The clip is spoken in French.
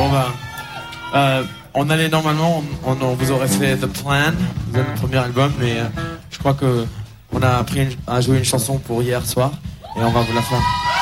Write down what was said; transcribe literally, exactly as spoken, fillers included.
Bon bah, euh, on allait normalement, on, on, on vous aurait fait The Plan, le premier album, mais euh, je crois que on a appris une, à jouer une chanson pour hier soir et on va vous la faire.